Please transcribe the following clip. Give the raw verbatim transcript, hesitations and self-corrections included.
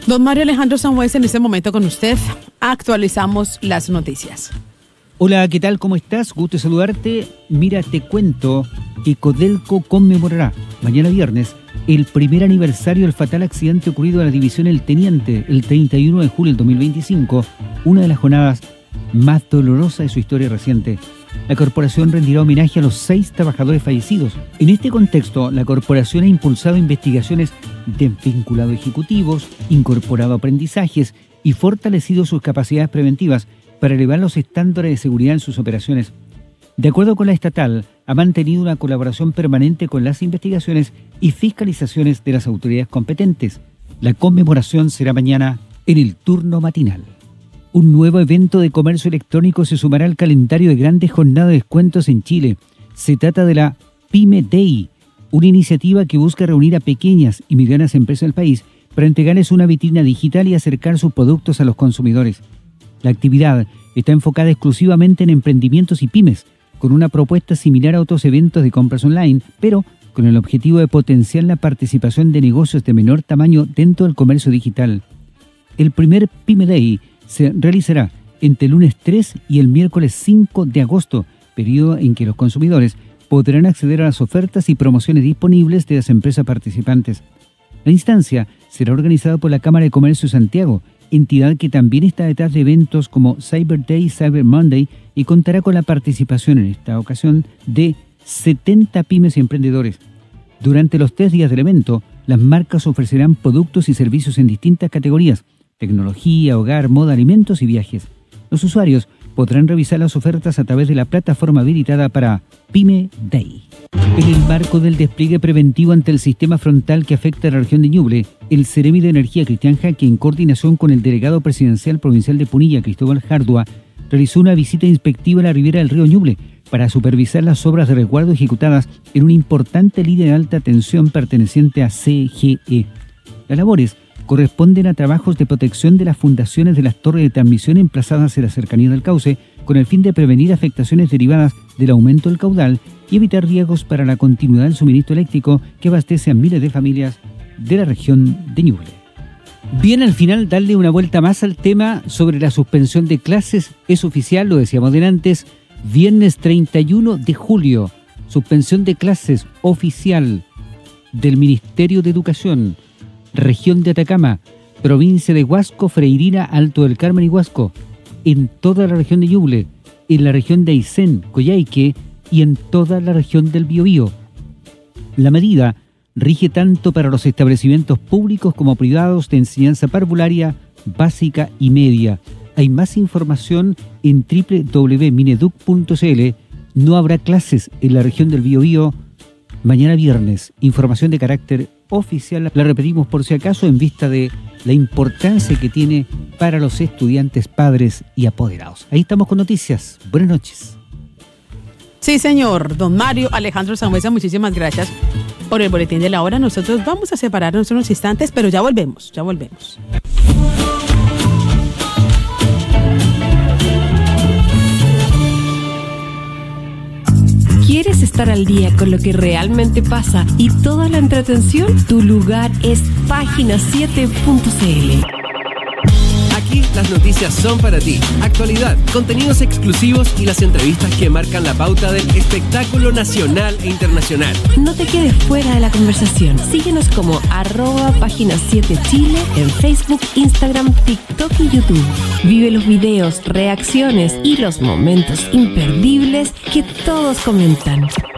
Don Mario Alejandro Sanhueza, en este momento con usted actualizamos las noticias. Hola, ¿qué tal? ¿Cómo estás? Gusto saludarte. Mira, te cuento que Codelco conmemorará mañana viernes el primer aniversario del fatal accidente ocurrido en la división El Teniente el treinta y uno de julio del dos mil veinticinco, una de las jornadas más dolorosas de su historia reciente. La corporación rendirá homenaje a los seis trabajadores fallecidos. En este contexto, la corporación ha impulsado investigaciones, desvinculado ejecutivos, incorporado aprendizajes y fortalecido sus capacidades preventivas para elevar los estándares de seguridad en sus operaciones. De acuerdo con la estatal, ha mantenido una colaboración permanente con las investigaciones y fiscalizaciones de las autoridades competentes. La conmemoración será mañana en el turno matinal. Un nuevo evento de comercio electrónico se sumará al calendario de grandes jornadas de descuentos en Chile. Se trata de la Pyme Day, una iniciativa que busca reunir a pequeñas y medianas empresas del país para entregarles una vitrina digital y acercar sus productos a los consumidores. La actividad está enfocada exclusivamente en emprendimientos y pymes, con una propuesta similar a otros eventos de compras online, pero con el objetivo de potenciar la participación de negocios de menor tamaño dentro del comercio digital. El primer Pyme Day se realizará entre el lunes tres y el miércoles cinco de agosto, periodo en que los consumidores podrán acceder a las ofertas y promociones disponibles de las empresas participantes. La instancia será organizada por la Cámara de Comercio de Santiago, entidad que también está detrás de eventos como Cyber Day y Cyber Monday, y contará con la participación en esta ocasión de setenta pymes y emprendedores. Durante los tres días del evento, las marcas ofrecerán productos y servicios en distintas categorías: tecnología, hogar, moda, alimentos y viajes. Los usuarios podrán revisar las ofertas a través de la plataforma habilitada para Pyme Day. En el marco del despliegue preventivo ante el sistema frontal que afecta a la región de Ñuble, el Ceremi de Energía Cristian Jaque, en coordinación con el delegado presidencial provincial de Punilla, Cristóbal Jardua, realizó una visita inspectiva a la ribera del río Ñuble para supervisar las obras de resguardo ejecutadas en una importante línea de alta tensión perteneciente a C G E. Las labores corresponden a trabajos de protección de las fundaciones de las torres de transmisión emplazadas en la cercanía del cauce, con el fin de prevenir afectaciones derivadas del aumento del caudal y evitar riesgos para la continuidad del suministro eléctrico que abastece a miles de familias de la región de Ñuble. Bien, al final, darle una vuelta más al tema sobre la suspensión de clases. Es oficial, lo decíamos antes, viernes treinta y uno de julio, suspensión de clases oficial del Ministerio de Educación, región de Atacama, provincia de Huasco, Freirina, Alto del Carmen y Huasco, en toda la región de Ñuble, en la región de Aysén, Coyhaique y en toda la región del Biobío. La medida rige tanto para los establecimientos públicos como privados de enseñanza parvularia, básica y media. Hay más información en doble u doble u doble u punto mineduc punto c l. No habrá clases en la región del Biobío mañana viernes. Información de carácter oficial, la repetimos por si acaso, en vista de la importancia que tiene para los estudiantes, padres y apoderados. Ahí estamos con noticias. Buenas noches. Sí, señor. Don Mario Alejandro Sanhueza, muchísimas gracias por el boletín de la hora. Nosotros vamos a separarnos unos instantes, pero ya volvemos, ya volvemos. ¿Quieres estar al día con lo que realmente pasa y toda la entretención? Tu lugar es página siete punto c l. Aquí las noticias son para ti. Actualidad, contenidos exclusivos y las entrevistas que marcan la pauta del espectáculo nacional e internacional. No te quedes fuera de la conversación. Síguenos como arroba página siete Chile en Facebook, Instagram, TikTok y YouTube. Vive los videos, reacciones y los momentos imperdibles que todos comentan.